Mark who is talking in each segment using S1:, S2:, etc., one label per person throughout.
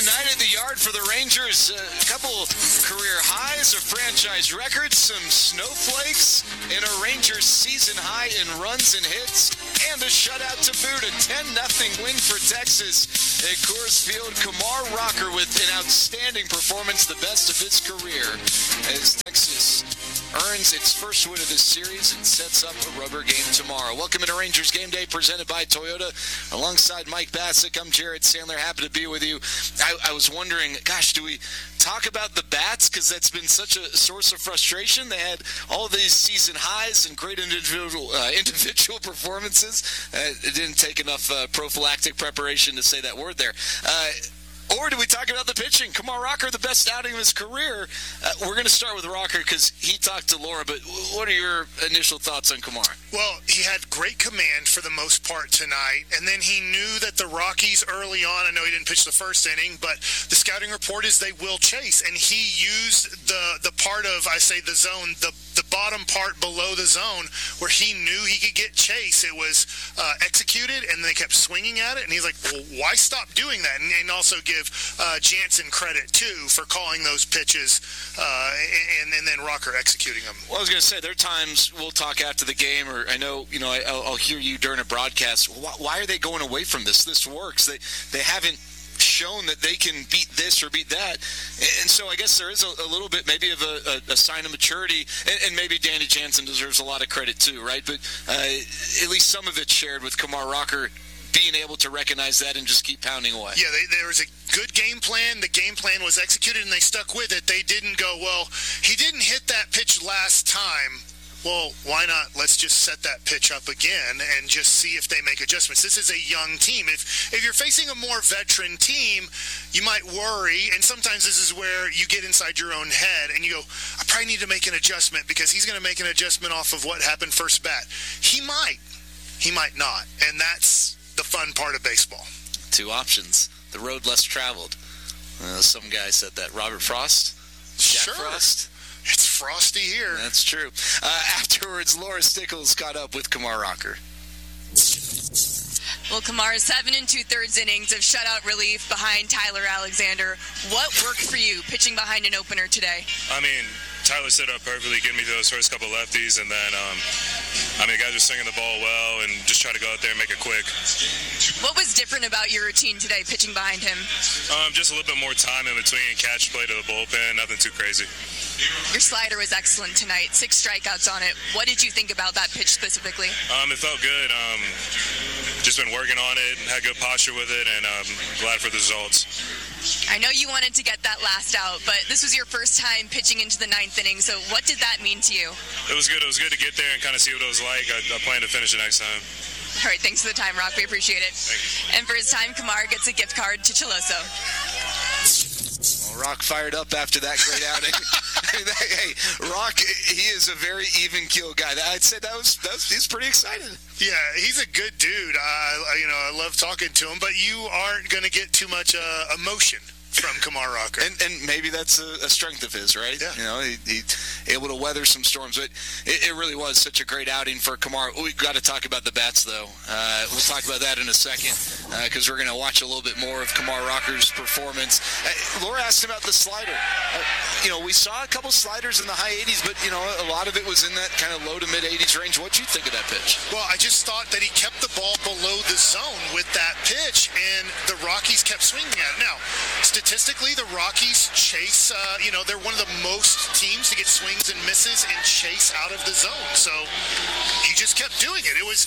S1: night at the yard for the Rangers. A couple career highs, a franchise record, some snowflakes, and a Rangers season high in runs and hits, and a shutout to boot. A 10-0 win for Texas at Coors Field. Kumar Rocker with an outstanding performance, the best of his career, as Texas earns its first win of this series and sets up a rubber game tomorrow. Welcome to Rangers Game Day, presented by Toyota. Alongside Mike Bassick, I'm Jared Sandler. Happy to be with you. I was wondering, gosh, do we talk about the bats? Because that's been such a source of frustration. They had all these season highs and great individual performances. It didn't take enough prophylactic preparation to say that word there. Or do we talk about the pitching? Kumar Rocker, the best outing of his career. We're going to start with Rocker because he talked to Laura, but what are your initial thoughts on Kumar?
S2: Well, he had great command for the most part tonight, and then he knew that the Rockies early on, I know he didn't pitch the first inning, but the scouting report is they will chase, and he used the part of, I say the zone, the bottom part below the zone where he knew he could get chase. It was executed, and they kept swinging at it, and he's like, well, why stop doing that? And also give Jansen credit, too, for calling those pitches and then Rocker executing them.
S1: Well, I was going to say, there are times we'll talk after the game, or I know, I'll hear you during a broadcast. Why are they going away from this? This works. They haven't shown that they can beat this or beat that, and so I guess there is a little bit maybe of a sign of maturity, and maybe Danny Jansen deserves a lot of credit too, right? But at least some of it's shared with Kumar Rocker being able to recognize that and just keep pounding away.
S2: Yeah, there was a good game plan. The game plan was executed, and they stuck with it. They didn't go, well, he didn't hit that pitch last time. Well, why not? Let's just set that pitch up again and just see if they make adjustments. This is a young team. If you're facing a more veteran team, you might worry, and sometimes this is where you get inside your own head and you go, I probably need to make an adjustment because he's going to make an adjustment off of what happened first bat. He might not, and that's the fun part of baseball.
S1: Two options. The road less traveled. Some guy said that. Robert Frost? Jack Frost?
S2: It's frosty here.
S1: That's true. Afterwards, Laura Stickles caught up with Kumar Rocker.
S3: Well, Kumar, 7 2/3 innings of shutout relief behind Tyler Alexander. What worked for you pitching behind an opener today?
S4: I mean, Tyler set up perfectly, getting me to those first couple lefties, and then, the guys were swinging the ball well and just try to go out there and make it quick.
S3: What was different about your routine today, pitching behind him?
S4: Just a little bit more time in between catch, play to the bullpen, nothing too crazy.
S3: Your slider was excellent tonight, 6 strikeouts on it. What did you think about that pitch specifically?
S4: It felt good. Just been working on it, had good posture with it, and glad for the results.
S3: I know you wanted to get that last out, but this was your first time pitching into the 9th inning, so what did that mean to you?
S4: It was good. It was good to get there and kind of see what it was like. I plan to finish it next time.
S3: All right, thanks for the time, Rock. We appreciate it.
S4: Thank you.
S3: And for his time, Kumar gets a gift card to Chiloso.
S1: Well, Rock fired up after that great outing. Hey, Rock, he is a very even-keel guy. I'd say he's pretty excited.
S2: Yeah, he's a good dude. I love talking to him, but you aren't going to get too much emotion from Kumar Rocker.
S1: And maybe that's a strength of his, right?
S2: Yeah.
S1: He's able to weather some storms. But it really was such a great outing for Kumar. We've got to talk about the bats, though. We'll talk about that in a second because we're going to watch a little bit more of Kumar Rocker's performance. Laura asked about the slider. We saw a couple sliders in the high 80s, but, a lot of it was in that kind of low to mid-80s range. What'd you think of that pitch?
S2: Well, I just thought that he kept the ball below the zone with that pitch, and the Rockies kept swinging at it. Now, statistically, the Rockies chase, they're one of the most teams to get swings and misses and chase out of the zone. So he just kept doing it. It was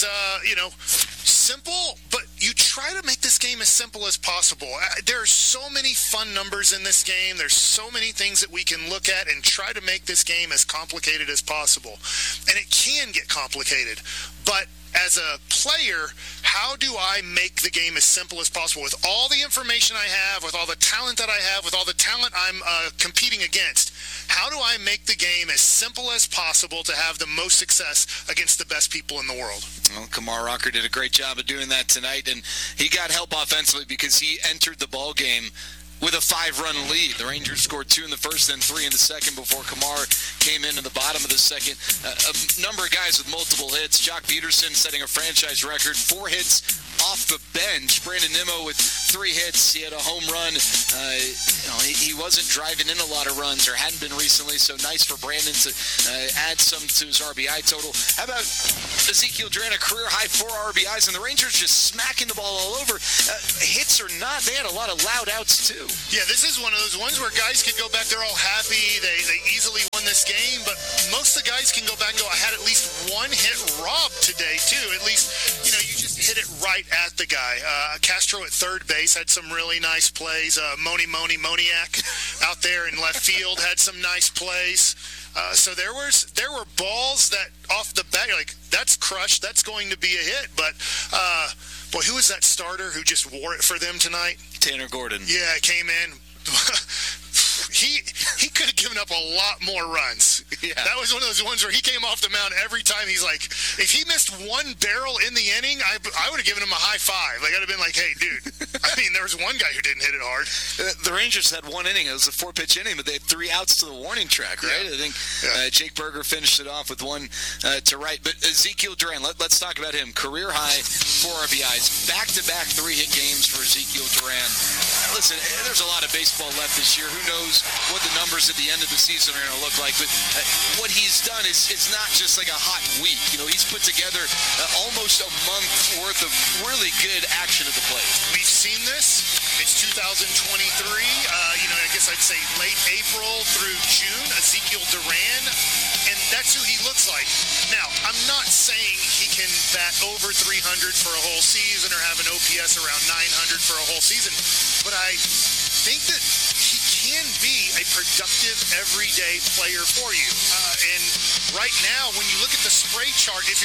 S2: simple, but you try to make this game as simple as possible. There are so many fun numbers in this game. There's so many things that we can look at and try to make this game as complicated as possible. And it can get complicated, but as a player, how do I make the game as simple as possible with all the information I have, with all the talent that I have, with all the talent I'm competing against? How do I make the game as simple as possible to have the most success against the best people in the world?
S1: Well, Kumar Rocker did a great job of doing that tonight, and he got help offensively because he entered the ball game with a 5-run lead. The Rangers scored 2 in the first, then 3 in the second before Kamar came in the bottom of the second. A number of guys with multiple hits. Jock Peterson setting a franchise record, 4 hits off the bench. Brandon Nimmo with 3 hits. He had a home run. He wasn't driving in a lot of runs, or hadn't been recently, so nice for Brandon to add some to his RBI total. How about Ezekiel Duran, a career-high 4 RBIs, and the Rangers just smacking the ball all over. Hits or not, they had a lot of loud outs, too.
S2: Yeah, this is one of those ones where guys could go back, they're all happy, they easily won this game, but most of the guys can go back and go, I had at least 1 hit robbed today, too. At least, you just hit it right at the guy. Castro at third base had some really nice plays. Moniak out there in left field had some nice plays. So there were balls that off the bat, you're like, that's crushed, that's going to be a hit. But, boy, who was that starter who just wore it for them tonight?
S1: Tanner Gordon.
S2: Yeah, came in. He could have given up a lot more runs. Yeah. That was one of those ones where he came off the mound every time. He's like, if he missed 1 barrel in the inning, I would have given him a high five. Like, I'd have been like, hey, dude. I mean, there was one guy who didn't hit it hard.
S1: The Rangers had 1 inning. It was a 4-pitch inning, but they had 3 outs to the warning track, right? Yeah. I think Jake Berger finished it off with 1 to right. But Ezekiel Duran, let's talk about him. Career high 4 RBIs, back-to-back 3-hit games for Ezekiel Duran. Listen, there's a lot of baseball left this year. Who knows what the numbers at the end of the season are going to look like? But what he's done is not just like a hot week. He's put together almost a month worth of really good action at the plate.
S2: We've seen this. It's 2023. I guess I'd say late April through June. Ezekiel Duran, and that's who he looks like. Now, I'm not saying he can bat over 300 for a whole season or have an OPS around 900 for a whole season, but I think that he can be a productive, everyday player for you. And right now, when you look at the spray chart, if you're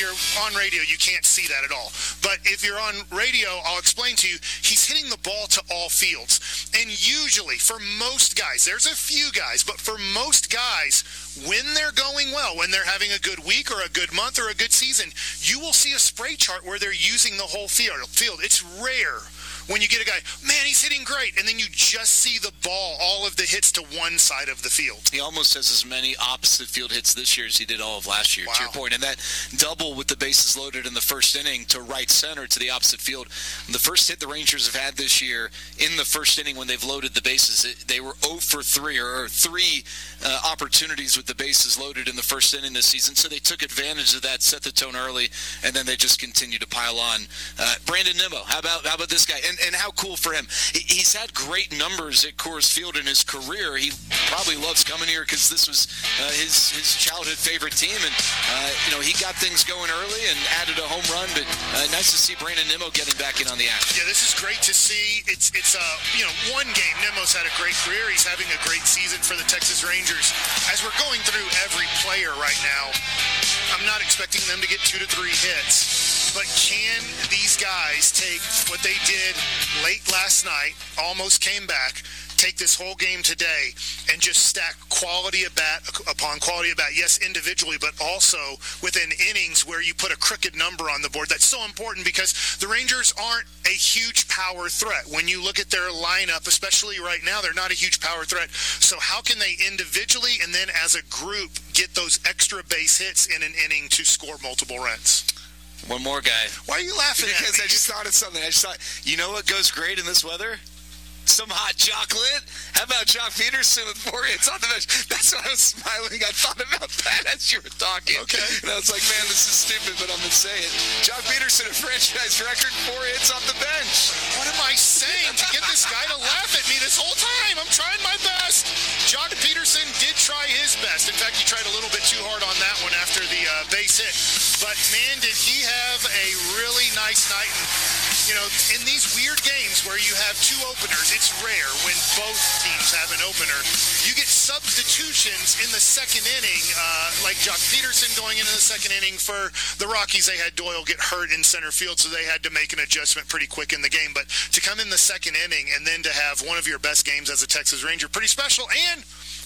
S2: on radio, you can't see that at all. But if you're on radio, I'll explain to you, he's hitting the ball to all fields. And usually, for most guys, there's a few guys, but for most guys, when they're going well, when they're having a good week or a good month or a good season, you will see a spray chart where they're using the whole field. It's rare when you get a guy, man, he's hitting great, and then you just see the ball, all of the hits to one side of the field.
S1: He almost has as many opposite field hits this year as he did all of last year, to your point. And that double with the bases loaded in the first inning to right center to the opposite field. The first hit the Rangers have had this year in the first inning when they've loaded the bases, they were 0 for 3, or 3 opportunities with the bases loaded in the first inning this season. So they took advantage of that, set the tone early, and then they just continued to pile on. Brandon Nimmo, how about this guy? And how cool for him. He's had great numbers at Coors Field in his career. He probably loves coming here because this was his childhood favorite team. And, he got things going early and added a home run. But nice to see Brandon Nimmo getting back in on the action.
S2: Yeah, this is great to see. It's one game. Nimmo's had a great career. He's having a great season for the Texas Rangers. As we're going through every player right now, I'm not expecting them to get 2 to 3 hits. But can these guys take what they did late last night, almost came back, take this whole game today, and just stack quality at bat upon quality at bat? Yes, individually, but also within innings where you put a crooked number on the board. That's so important because the Rangers aren't a huge power threat. When you look at their lineup, especially right now, they're not a huge power threat. So how can they individually and then as a group get those extra base hits in an inning to score multiple runs?
S1: One more guy.
S2: Why are you laughing at me?
S1: Because I just thought of something. You know what goes great in this weather? Some hot chocolate. How about Jock Peterson with 4 hits on the bench? That's why I was smiling. I thought about that as you were talking.
S2: Okay.
S1: And I was like, man, this is stupid, but I'm going to say it. Jock Peterson, a franchise record, 4 hits off the bench.
S2: What am I saying to get this guy to laugh at me this whole time? I'm trying my best. Jock Peterson did try his best. In fact, he tried a little bit too hard on that one after the base hit. But, man, did he have a really nice night. And, in these weird games where you have 2 openers, it's rare when both teams have an opener. You get substitutions in the second inning, like Jock Peterson going into the second inning for the Rockies. They had Doyle get hurt in center field, so they had to make an adjustment pretty quick in the game. But to come in the second inning and then to have one of your best games as a Texas Ranger, pretty special. And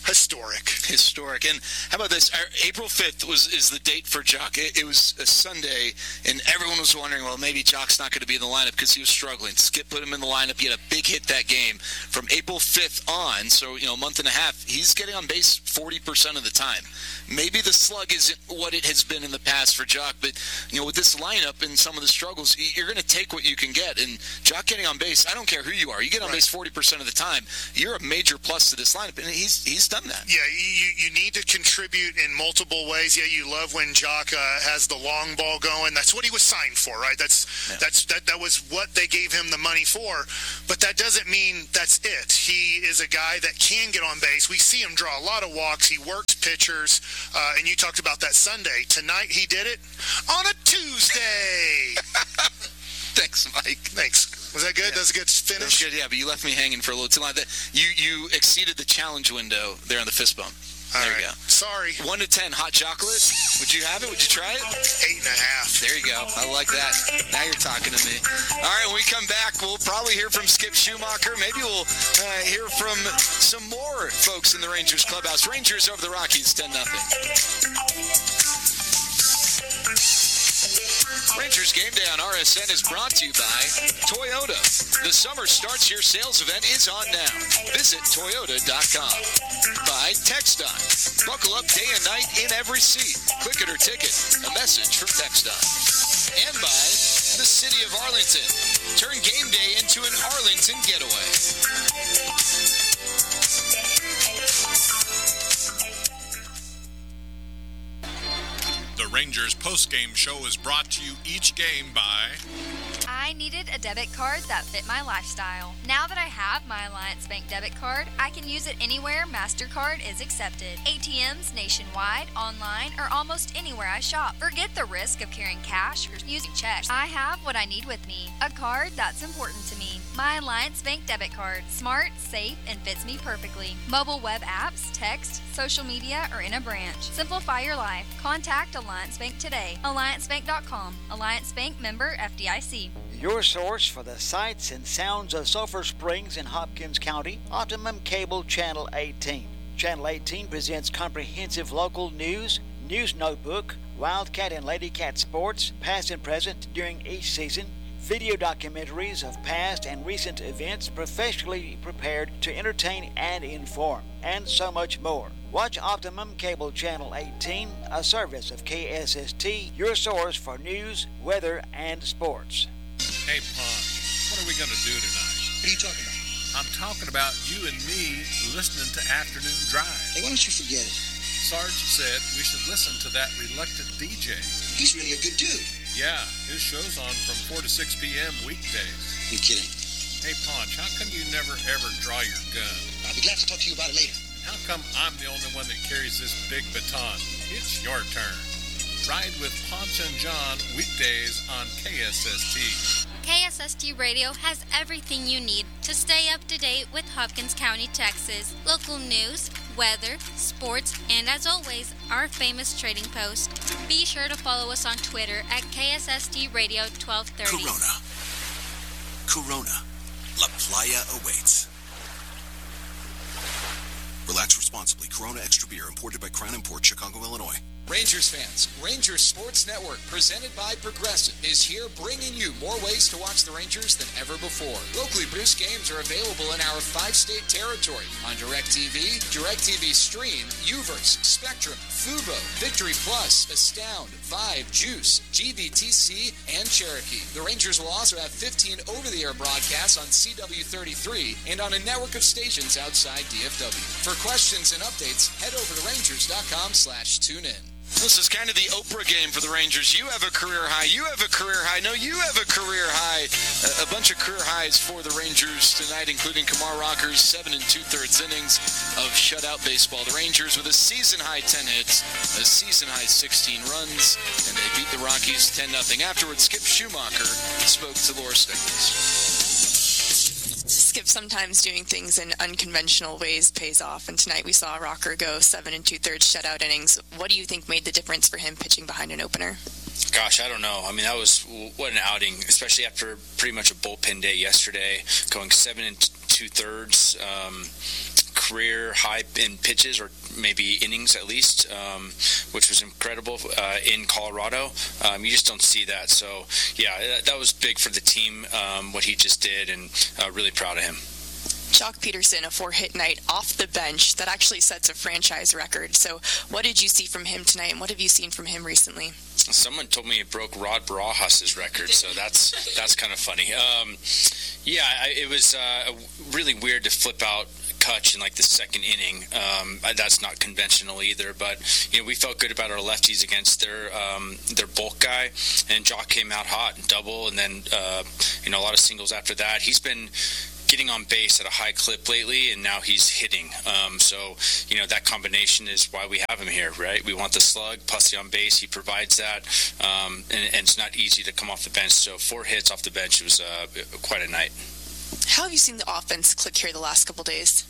S2: Historic.
S1: And how about this? April 5th is the date for Jock. It was a Sunday, and everyone was wondering, well, maybe Jock's not going to be in the lineup because he was struggling. Skip put him in the lineup. He had a big hit that game. From April 5th on, so a month and a half, he's getting on base 40% of the time. Maybe the slug isn't what it has been in the past for Jock, but with this lineup and some of the struggles, you're going to take what you can get. And Jock getting on base, I don't care who you are, you get on base 40% of the time, you're a major plus to this lineup, and he's done that.
S2: Yeah, you need to contribute in multiple ways. Yeah, you love when Jock has the long ball going. That's what he was signed for, right? That was what they gave him the money for. But that doesn't mean that's it. He is a guy that can get on base. We see him draw a lot of walks. He works pitchers, and you talked about that Sunday. Tonight he did it on a Tuesday.
S1: Thanks, Mike.
S2: Thanks. Was that good?
S1: Yeah.
S2: That was a good finish?
S1: That was good, yeah, but you left me hanging for a little too long. You exceeded the challenge window there on the fist bump. There you go.
S2: Sorry.
S1: 1 to 10, hot chocolate. Would you have it? Would you try it?
S2: 8.5.
S1: There you go. I like that. Now you're talking to me. All right, when we come back, we'll probably hear from Skip Schumacher. Maybe we'll hear from some more folks in the Rangers clubhouse. Rangers over the Rockies, 10-0. Rangers Game Day on RSN is brought to you by Toyota. The Summer Starts Your Sales event is on now. Visit Toyota.com. By TxDOT. Buckle up day and night in every seat. Click it or ticket. A message from TxDOT. And by the City of Arlington. Turn game day into an Arlington getaway.
S5: The Rangers post-game show is brought to you each game by...
S6: I needed a debit card that fit my lifestyle. Now that I have my Alliance Bank debit card, I can use it anywhere MasterCard is accepted. ATMs nationwide, online, or almost anywhere I shop. Forget the risk of carrying cash or using checks. I have what I need with me. A card that's important to me. My Alliance Bank debit card. Smart, safe, and fits me perfectly. Mobile web apps, text, social media, or in a branch. Simplify your life. Contact Alliance Bank today. AllianceBank.com. Alliance Bank member FDIC.
S7: Your source for the sights and sounds of Sulphur Springs in Hopkins County, Optimum Cable Channel 18. Channel 18 presents comprehensive local news, news notebook, Wildcat and Ladycat sports, past and present during each season, video documentaries of past and recent events professionally prepared to entertain and inform, and so much more. Watch Optimum Cable Channel 18, a service of KSST, your source for news, weather, and sports.
S5: Hey, Pond, what are we going to do tonight?
S8: What are you talking about?
S5: I'm talking about you and me listening to Afternoon Drive.
S8: Hey, why don't you forget it?
S5: Sarge said we should listen to that reluctant DJ.
S8: He's really a good dude.
S5: Yeah, his show's on from 4 to 6 p.m. weekdays.
S8: You're kidding.
S5: Hey, Ponch, how come you never ever draw your gun?
S8: I'll be glad to talk to you about it later.
S5: How come I'm the only one that carries this big baton? It's your turn. Ride with Ponch and John weekdays on KSST.
S9: KSST Radio has everything you need to stay up to date with Hopkins County, Texas. Local news, weather, sports, and as always, our famous trading post. Be sure to follow us on Twitter at KSST Radio 1230.
S10: Corona. La Playa awaits. Relax responsibly. Corona Extra Beer, imported by Crown Import, Chicago, Illinois.
S1: Rangers fans, Rangers Sports Network, presented by Progressive, is here bringing you more ways to watch the Rangers than ever before. Locally produced games are available in our 5-state territory on DirecTV, DirecTV Stream, Uverse, Spectrum, Fubo, Victory Plus, Astound, Vibe, Juice, GVTC, and Cherokee. The Rangers will also have 15 over-the-air broadcasts on CW33 and on a network of stations outside DFW. For questions and updates, head over to Rangers.com/tunein. This is kind of the Oprah game for the Rangers. You have a career high. You have a career high. No, you have a career high. A bunch of career highs for the Rangers tonight, including Kumar Rocker's 7 2/3 innings of shutout baseball. The Rangers with a season-high 10 hits, a season-high 16 runs, and they beat the Rockies 10-0. Afterwards, Skip Schumacher spoke to Laura Stickles.
S3: Skip, sometimes doing things in unconventional ways pays off, and tonight we saw Rocker go 7 2/3 shutout innings. What do you think made the difference for him pitching behind an opener?
S11: Gosh, I don't know. I mean, that was what an outing, especially after pretty much a bullpen day yesterday, going 7 2/3. career high in pitches, or maybe innings at least, which was incredible in Colorado. You just don't see that. So, yeah, that was big for the team, what he just did, and really proud of him.
S3: Joc Pederson, a 4-hit night off the bench. That actually sets a franchise record. So what did you see from him tonight, and what have you seen from him recently?
S11: Someone told me it broke Rod Barajas' record, so that's kind of funny. It was really weird to flip out Kutch in like the second inning. That's not conventional either, but we felt good about our lefties against their bulk guy, and Joc came out hot and double, and then a lot of singles after that. He's been getting on base at a high clip lately, and now he's hitting. So that combination is why we have him here, right? We want the slug plus the on base. He provides that, and it's not easy to come off the bench. So 4 hits off the bench, it was quite a night.
S3: How have you seen the offense click here the last couple days?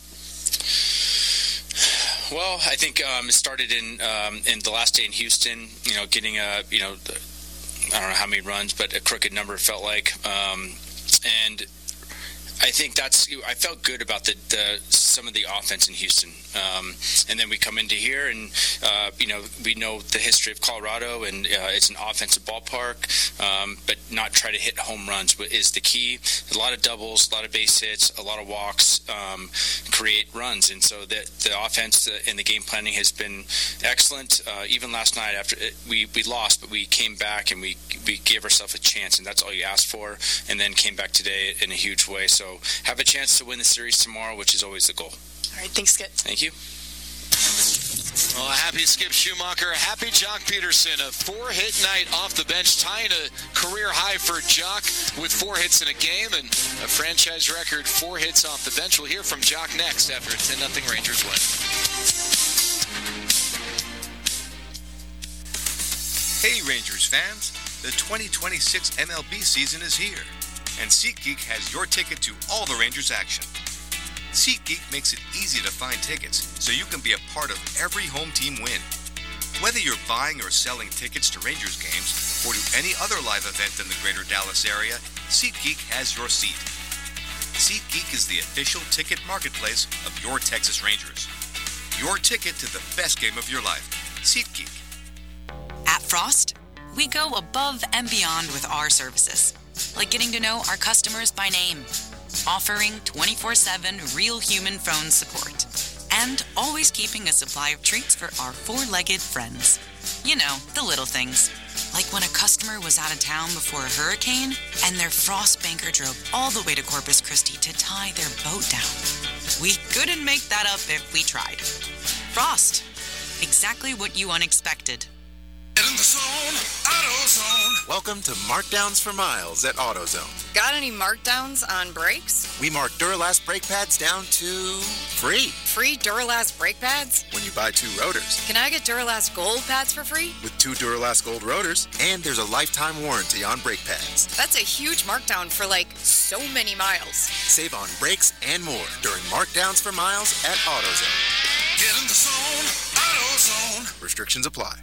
S11: Well, I think it started in the last day in Houston. Getting I don't know how many runs, but a crooked number it felt like, and I think I felt good about some of the offense in Houston, and then we come into here, and we know the history of Colorado, and it's an offensive ballpark, but not try to hit home runs is the key. A lot of doubles, a lot of base hits, a lot of walks, create runs, and so the offense and the game planning has been excellent. Even last night, after we lost, but we came back and we gave ourselves a chance, and that's all you asked for, and then came back today in a huge way. So have a chance to win the series tomorrow, which is always the goal.
S3: All right, thanks, Skip.
S11: Thank you.
S1: Well, happy Skip Schumacher, happy Joc Pederson. A 4-hit night off the bench, tying a career high for Joc with 4 hits in a game, and a franchise record 4 hits off the bench. We'll hear from Joc next after a 10-0 Rangers win.
S12: Hey Rangers fans, the 2026 MLB season is here, and SeatGeek has your ticket to all the Rangers action. SeatGeek makes it easy to find tickets so you can be a part of every home team win. Whether you're buying or selling tickets to Rangers games or to any other live event in the greater Dallas area, SeatGeek has your seat. SeatGeek is the official ticket marketplace of your Texas Rangers. Your ticket to the best game of your life. SeatGeek.
S13: At Frost, we go above and beyond with our services, like getting to know our customers by name, offering 24/7 real human phone support, and always keeping a supply of treats for our 4-legged friends. The little things, like when a customer was out of town before a hurricane and their Frost banker drove all the way to Corpus Christi to tie their boat down. We couldn't make that up if we tried. Frost, exactly what you unexpected.
S14: Get in the zone, AutoZone. Welcome to Markdowns for Miles at AutoZone.
S15: Got any markdowns on brakes?
S14: We mark Duralast brake pads down to free.
S15: Free Duralast brake pads?
S14: When you buy 2 rotors.
S15: Can I get Duralast Gold pads for free?
S14: With 2 Duralast Gold rotors, and there's a lifetime warranty on brake pads.
S15: That's a huge markdown for so many miles.
S14: Save on brakes and more during Markdowns for Miles at AutoZone. Get in the zone, AutoZone. Restrictions apply.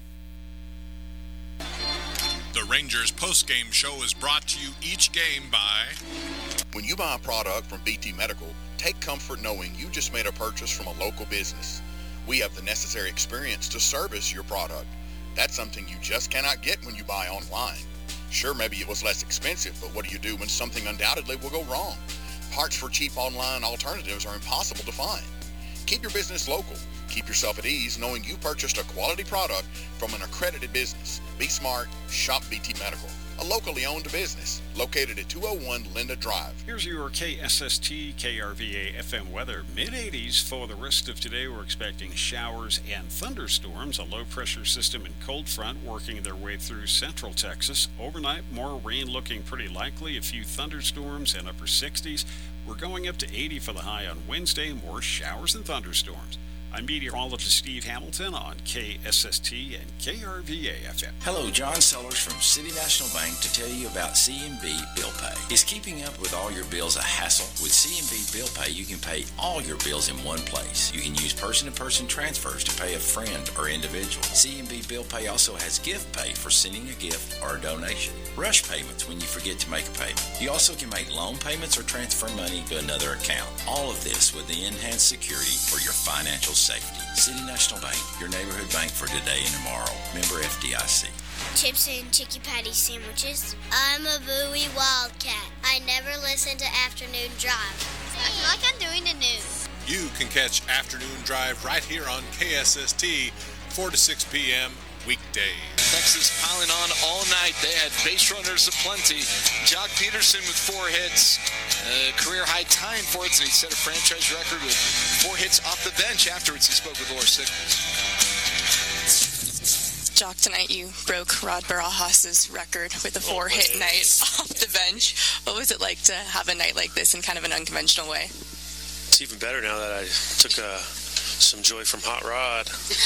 S5: The Rangers post-game show is brought to you each game by...
S16: When you buy a product from BT Medical, take comfort knowing you just made a purchase from a local business. We have the necessary experience to service your product. That's something you just cannot get when you buy online. Sure, maybe it was less expensive, but what do you do when something undoubtedly will go wrong? Parts for cheap online alternatives are impossible to find. Keep your business local. Keep yourself at ease knowing you purchased a quality product from an accredited business. Be smart, shop BT Medical, a locally owned business located at 201 Linda Drive.
S17: Here's your KSST KRVA FM weather. Mid-80s for the rest of today. We're expecting showers and thunderstorms. A low-pressure system and cold front working their way through central Texas. Overnight, more rain looking pretty likely. A few thunderstorms and upper 60s. We're going up to 80 for the high on Wednesday. More showers and thunderstorms. I'm meteorologist Steve Hamilton on KSST and KRVA-FM.
S18: Hello, John Sellers from City National Bank to tell you about CMB Bill Pay. Is keeping up with all your bills a hassle? With CMB Bill Pay, you can pay all your bills in one place. You can use person-to-person transfers to pay a friend or individual. CMB Bill Pay also has gift pay for sending a gift or a donation. Rush payments when you forget to make a payment. You also can make loan payments or transfer money to another account. All of this with the enhanced security for your financial safety. City National Bank, your neighborhood bank for today and tomorrow. Member FDIC.
S19: Chips and Chicky Patty sandwiches. I'm a Bowie Wildcat. I never listen to Afternoon Drive. I feel like I'm doing the news.
S5: You can catch Afternoon Drive right here on KSST, 4 to 6 p.m. weekdays.
S1: Texas piling on all night. They had base runners aplenty. Jock Peterson with 4 hits. Career high time for it, and he set a franchise record with 4 hits off the bench. Afterwards, he spoke with Laura Sickles.
S3: Jock, tonight you broke Rod Barajas's record with a 4-hit night off the bench. What was it like to have a night like this in kind of an unconventional way?
S20: It's even better now that I took some joy from Hot Rod.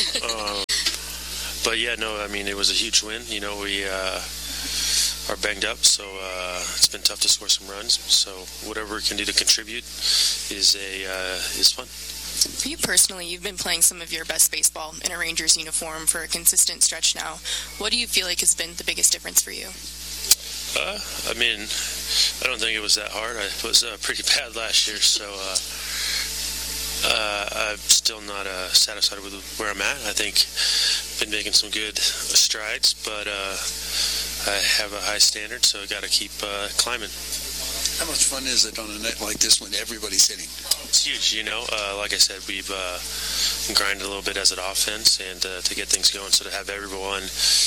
S20: But yeah, no, I mean, it was a huge win. You know, we are banged up, so it's been tough to score some runs. So whatever we can do to contribute is fun.
S3: For you personally, you've been playing some of your best baseball in a Rangers uniform for a consistent stretch now. What do you feel like has been the biggest difference for you?
S20: I mean, I don't think it was that hard. I was pretty bad last year, so I'm still not satisfied with where I'm at. I think I've been making some good strides, but I have a high standard, so I got to keep climbing.
S8: How much fun is it on a night like this when everybody's hitting?
S20: It's huge, you know. Like I said, we've grinded a little bit as an offense and to get things going. So to have everyone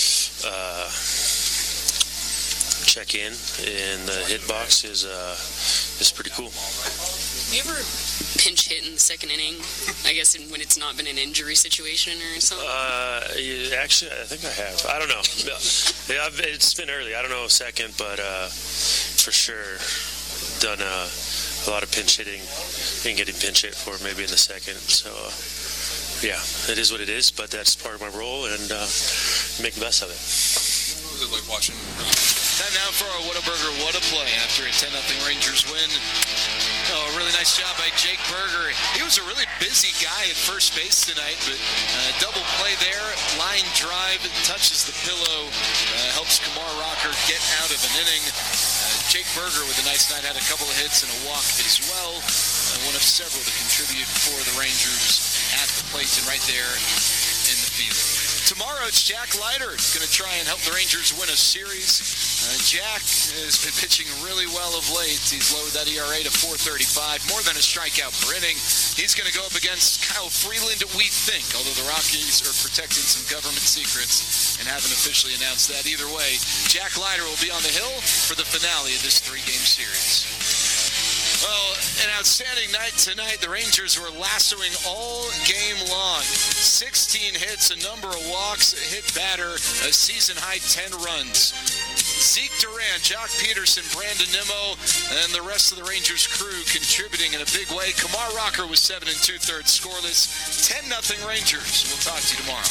S20: check in the hit box is pretty cool.
S21: Have you ever pinch hit in the second inning? I guess when it's not been an injury situation or something?
S20: Actually, I think I have. I don't know. It's been early. I don't know second, but for sure done a lot of pinch hitting and getting pinch hit for maybe in the second. So, yeah, it is what it is, but that's part of my role, and make the best of it.
S22: What was it like watching?
S1: Time now for our Whataburger What a Play after a 10-0 Rangers win. Oh, a really nice job by Jake Berger. He was a really busy guy at first base tonight, but double play there, line drive, touches the pillow, helps Kumar Rocker get out of an inning. Jake Berger with a nice night, had a couple of hits and a walk as well. One of several to contribute for the Rangers at the plate and right there in the field. Tomorrow it's Jack Leiter going to try and help the Rangers win a series. Jack has been pitching really well of late. He's lowered that ERA to 4.35, more than a strikeout per inning. He's going to go up against Kyle Freeland, we think, although the Rockies are protecting some government secrets and haven't officially announced that. Either way, Jack Leiter will be on the hill for the finale of this 3-game series. Well, an outstanding night tonight. The Rangers were lassoing all game long. 16 hits, a number of walks, a hit batter, a season-high 10 runs. Zeke Duran, Jock Peterson, Brandon Nimmo, and the rest of the Rangers crew contributing in a big way. Kumar Rocker was 7 2/3 scoreless. 10-0 Rangers. We'll talk to you tomorrow.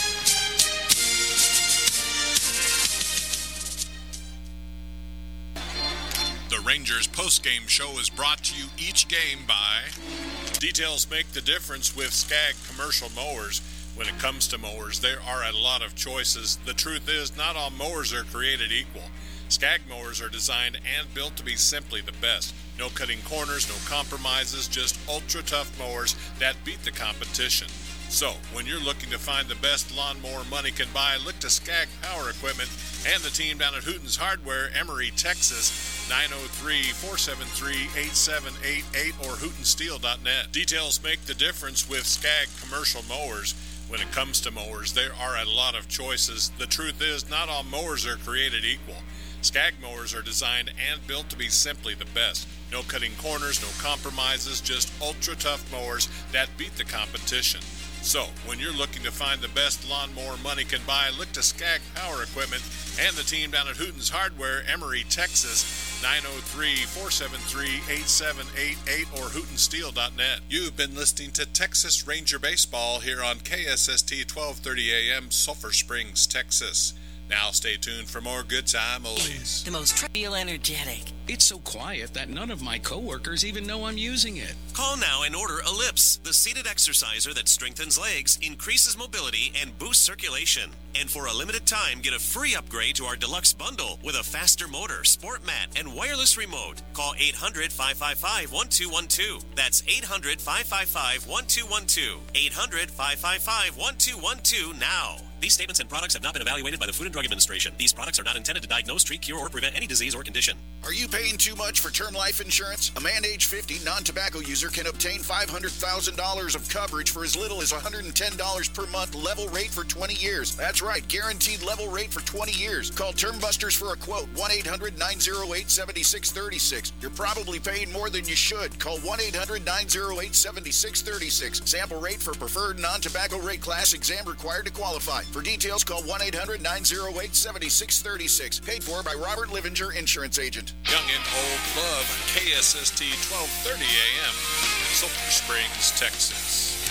S5: The Rangers post-game show is brought to you each game by Details Make the Difference with Skag Commercial Mowers. When it comes to mowers, there are a lot of choices. The truth is, not all mowers are created equal. Skag mowers are designed and built to be simply the best. No cutting corners, no compromises, just ultra-tough mowers that beat the competition. So, when you're looking to find the best lawnmower money can buy, look to Skag Power Equipment and the team down at Hooten's Hardware, Emory, Texas, 903-473-8788 or hootensteel.net. Details make the difference with Skag Commercial Mowers. When it comes to mowers, there are a lot of choices. The truth is, not all mowers are created equal. Skag mowers are designed and built to be simply the best. No cutting corners, no compromises, just ultra-tough mowers that beat the competition. So, when you're looking to find the best lawnmower money can buy, look to Skag Power Equipment and the team down at Hooten's Hardware, Emery, Texas, 903-473-8788 or hootensteel.net. You've been listening to Texas Ranger Baseball here on KSST 1230 AM, Sulphur Springs, Texas. Now stay tuned for more Good Time Oldies.
S2: The most feel energetic.
S4: It's so quiet that none of my coworkers even know I'm using it.
S23: Call now and order Ellipse, the seated exerciser that strengthens legs, increases mobility, and boosts circulation. And for a limited time, get a free upgrade to our deluxe bundle with a faster motor, sport mat, and wireless remote. Call 800-555-1212. That's 800-555-1212. 800-555-1212 now. These statements and products have not been evaluated by the Food and Drug Administration. These products are not intended to diagnose, treat, cure, or prevent any disease or condition.
S16: Are you paying too much for term life insurance? A man age 50 non-tobacco user can obtain $500,000 of coverage for as little as $110 per month, level rate for 20 years. That's right, guaranteed level rate for 20 years. Call Term Busters for a quote, 1-800-908-7636. You're probably paying more than you should. Call 1-800-908-7636. Sample rate for preferred non-tobacco rate class, exam required to qualify. For details, call 1-800-908-7636. Paid for by Robert Livinger, Insurance Agent.
S5: Young and Old Love, KSST 1230 AM, Sulphur Springs, Texas.